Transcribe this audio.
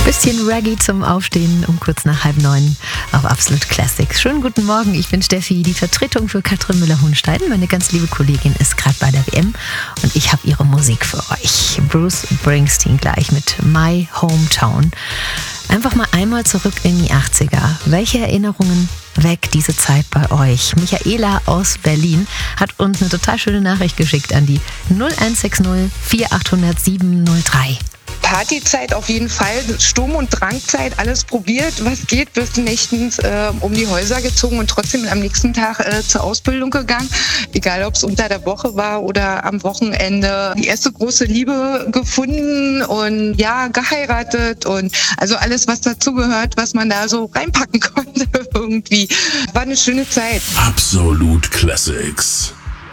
Bisschen Reggae zum Aufstehen um kurz nach 8:30 auf Absolute Classics. Schönen guten Morgen, ich bin Steffi, die Vertretung für Katrin Müller-Hohenstein. Meine ganz liebe Kollegin ist gerade bei der WM und ich habe ihre Musik für euch. Bruce Springsteen gleich mit My Hometown. Einfach mal einmal zurück in die 80er. Welche Erinnerungen weckt diese Zeit bei euch? Michaela aus Berlin hat uns eine total schöne Nachricht geschickt an die 0160 4800 703. Partyzeit auf jeden Fall, Sturm- und Drangzeit, alles probiert, was geht, bis nächtens um die Häuser gezogen und trotzdem am nächsten Tag zur Ausbildung gegangen. Egal, ob es unter der Woche war oder am Wochenende. Die erste große Liebe gefunden und ja, geheiratet und also alles, was dazugehört, was man da so reinpacken konnte irgendwie. War eine schöne Zeit. Absolute Classics.